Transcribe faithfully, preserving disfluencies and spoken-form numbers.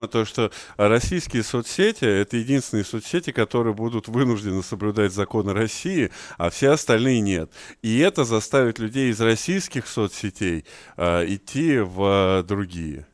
То, что российские соцсети — это единственные соцсети, которые будут вынуждены соблюдать законы России, а все остальные нет. И это заставит людей из российских соцсетей а, идти в а, другие.